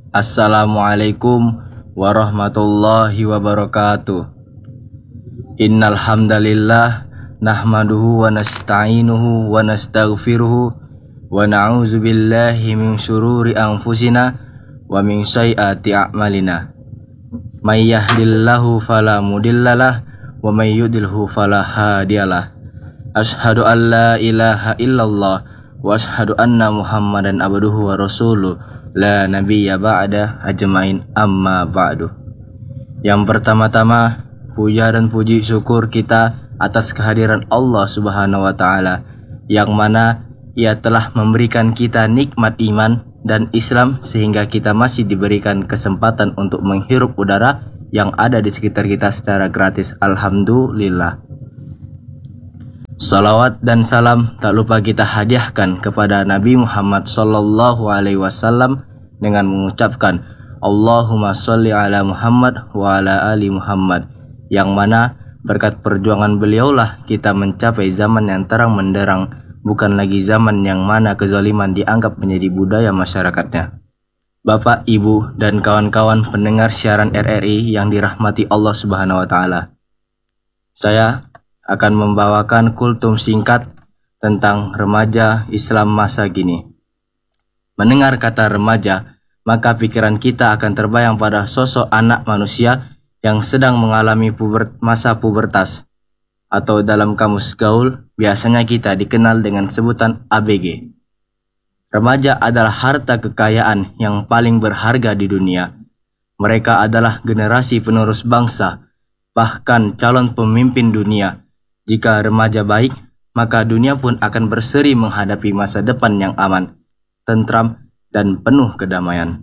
Assalamualaikum warahmatullahi wabarakatuh. Innal hamdalillah nahmaduhu wa nasta'inuhu wa nastaghfiruhu wa na'udzu billahi min syururi anfusina wa min sayyiati a'malina. May yahdihillahu fala mudhillalah wa may yudlilhu fala hadiyalah. Asyhadu an la ilaha illallah wa asyhadu anna Muhammadan abduhu wa rasuluh la nabiyya ba'da ajmain, amma ba'du. Yang pertama-tama, puja dan puji syukur kita atas kehadiran Allah Subhanahu wa taala, yang mana Ia telah memberikan kita nikmat iman dan Islam sehingga kita masih diberikan kesempatan untuk menghirup udara yang ada di sekitar kita secara gratis. Alhamdulillah. Salawat dan salam tak lupa kita hadiahkan kepada Nabi Muhammad sallallahu alaihi wasallam dengan mengucapkan Allahumma sholli ala Muhammad wa ala ali Muhammad, yang mana berkat perjuangan beliaulah kita mencapai zaman yang terang menderang, bukan lagi zaman yang mana kezaliman dianggap menjadi budaya masyarakatnya. Bapak, Ibu, dan kawan-kawan pendengar siaran RRI yang dirahmati Allah Subhanahu wa taala. Saya akan membawakan kultum singkat tentang remaja Islam masa kini. Mendengar kata remaja, maka pikiran kita akan terbayang pada sosok anak manusia yang sedang mengalami masa pubertas, atau dalam kamus gaul biasanya kita dikenal dengan sebutan ABG. Remaja adalah harta kekayaan yang paling berharga di dunia. Mereka adalah generasi penerus bangsa, bahkan calon pemimpin dunia. Jika remaja baik, maka dunia pun akan berseri menghadapi masa depan yang aman, tentram, dan penuh kedamaian.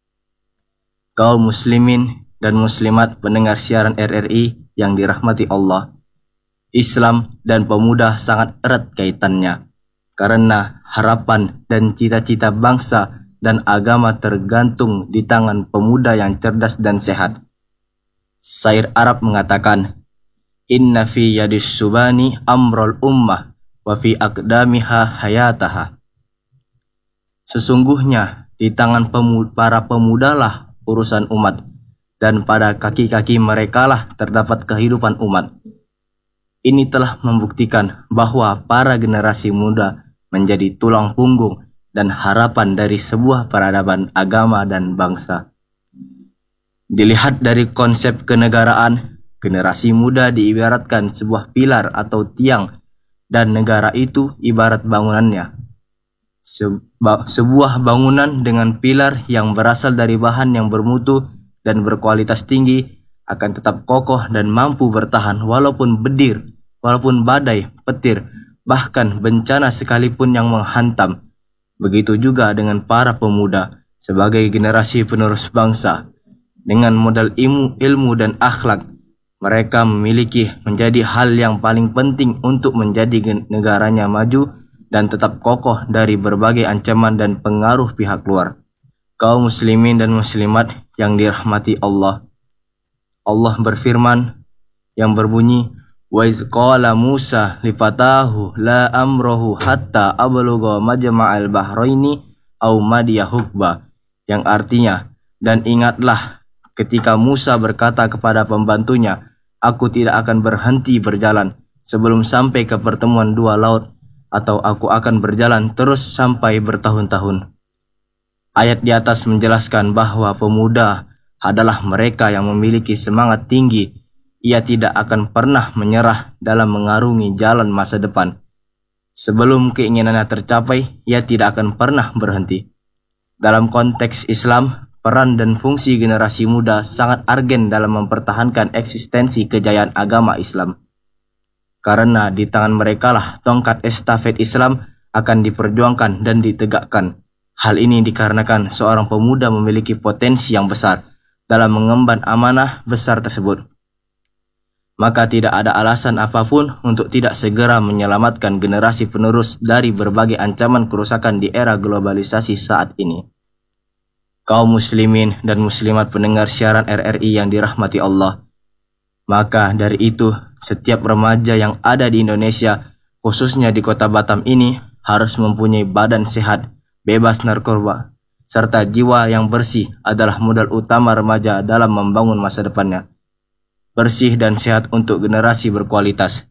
Kaum muslimin dan muslimat pendengar siaran RRI yang dirahmati Allah, Islam dan pemuda sangat erat kaitannya, karena harapan dan cita-cita bangsa dan agama tergantung di tangan pemuda yang cerdas dan sehat. Syair Arab mengatakan, Inna fi yadis subani amrul ummah wa fi aqdamiha hayataha. Sesungguhnya di tangan para pemuda lah urusan umat, dan pada kaki-kaki merekalah terdapat kehidupan umat. Ini telah membuktikan bahwa para generasi muda menjadi tulang punggung dan harapan dari sebuah peradaban agama dan bangsa. Dilihat dari konsep kenegaraan, generasi muda diibaratkan sebuah pilar atau tiang, dan negara itu ibarat bangunannya. Sebuah bangunan dengan pilar yang berasal dari bahan yang bermutu dan berkualitas tinggi akan tetap kokoh dan mampu bertahan walaupun badai, petir, bahkan bencana sekalipun yang menghantam. Begitu juga dengan para pemuda sebagai generasi penerus bangsa. Dengan modal ilmu dan akhlak, mereka menjadi hal yang paling penting untuk menjadi negaranya maju dan tetap kokoh dari berbagai ancaman dan pengaruh pihak luar. Kaum muslimin dan muslimat yang dirahmati Allah, Allah berfirman yang berbunyi, Wa idh qala Musa li fatahu la amrohu hatta ablugha majma'al bahraini aw madiya hukba, yang artinya, dan ingatlah ketika Musa berkata kepada pembantunya, aku tidak akan berhenti berjalan sebelum sampai ke pertemuan dua laut, atau aku akan berjalan terus sampai bertahun-tahun. Ayat di atas menjelaskan bahwa pemuda adalah mereka yang memiliki semangat tinggi. Ia tidak akan pernah menyerah dalam mengarungi jalan masa depan. Sebelum keinginannya tercapai, ia tidak akan pernah berhenti. Dalam konteks Islam, peran dan fungsi generasi muda sangat argen dalam mempertahankan eksistensi kejayaan agama Islam. Karena di tangan merekalah tongkat estafet Islam akan diperjuangkan dan ditegakkan. Hal ini dikarenakan seorang pemuda memiliki potensi yang besar dalam mengemban amanah besar tersebut. Maka tidak ada alasan apapun untuk tidak segera menyelamatkan generasi penerus dari berbagai ancaman kerusakan di era globalisasi saat ini. Kaum muslimin dan muslimat pendengar siaran RRI yang dirahmati Allah, maka dari itu setiap remaja yang ada di Indonesia, khususnya di kota Batam ini, harus mempunyai badan sehat, bebas narkoba, serta jiwa yang bersih adalah modal utama remaja dalam membangun masa depannya. Bersih dan sehat untuk generasi berkualitas.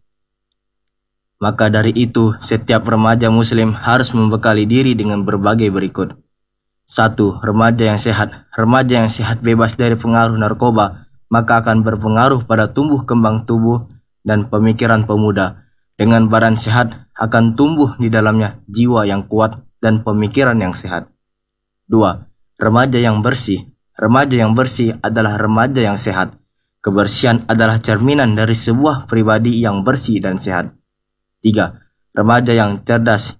Maka dari itu, setiap remaja muslim harus membekali diri dengan berbagai berikut. 1. Remaja yang sehat. Remaja yang sehat bebas dari pengaruh narkoba, maka akan berpengaruh pada tumbuh kembang tubuh dan pemikiran pemuda. Dengan badan sehat, akan tumbuh di dalamnya jiwa yang kuat dan pemikiran yang sehat. 2. Remaja yang bersih. Remaja yang bersih adalah remaja yang sehat. Kebersihan adalah cerminan dari sebuah pribadi yang bersih dan sehat. 3. Remaja yang cerdas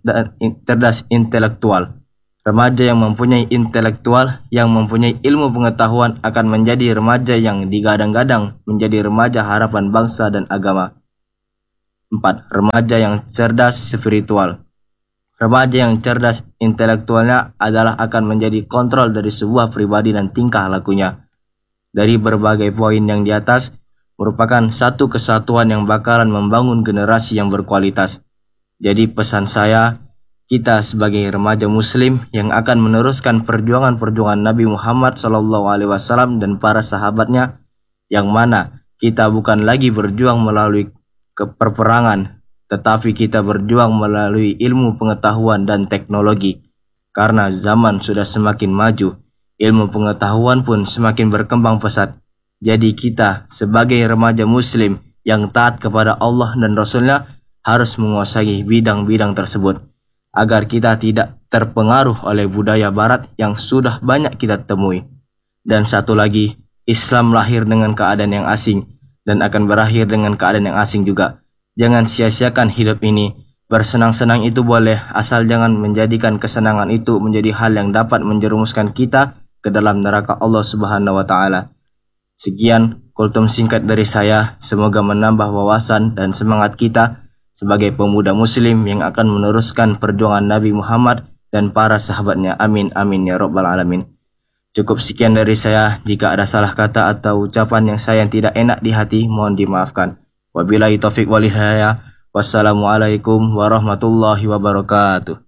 intelektual. Remaja yang mempunyai intelektual, yang mempunyai ilmu pengetahuan akan menjadi remaja yang digadang-gadang menjadi remaja harapan bangsa dan agama. 4. Remaja yang cerdas spiritual. Remaja yang cerdas intelektualnya adalah akan menjadi kontrol dari sebuah pribadi dan tingkah lakunya. Dari berbagai poin yang di atas, merupakan satu kesatuan yang bakalan membangun generasi yang berkualitas. Jadi pesan saya, kita sebagai remaja muslim yang akan meneruskan perjuangan-perjuangan Nabi Muhammad SAW dan para sahabatnya, yang mana kita bukan lagi berjuang melalui peperangan, tetapi kita berjuang melalui ilmu pengetahuan dan teknologi. Karena zaman sudah semakin maju, ilmu pengetahuan pun semakin berkembang pesat. Jadi kita sebagai remaja muslim yang taat kepada Allah dan Rasulnya harus menguasai bidang-bidang tersebut, agar kita tidak terpengaruh oleh budaya barat yang sudah banyak kita temui. Dan satu lagi, Islam lahir dengan keadaan yang asing dan akan berakhir dengan keadaan yang asing juga. Jangan sia-siakan hidup ini. Bersenang-senang itu boleh, asal jangan menjadikan kesenangan itu menjadi hal yang dapat menjerumuskan kita ke dalam neraka Allah Subhanahu wa Ta'ala. Sekian kultum singkat dari saya, semoga menambah wawasan dan semangat kita sebagai pemuda muslim yang akan meneruskan perjuangan Nabi Muhammad dan para sahabatnya. Amin amin ya rabbal alamin. Cukup sekian dari saya. Jika ada salah kata atau ucapan yang saya tidak enak di hati, mohon dimaafkan. Wabillahi taufik wal hidayah. Wassalamualaikum warahmatullahi wabarakatuh.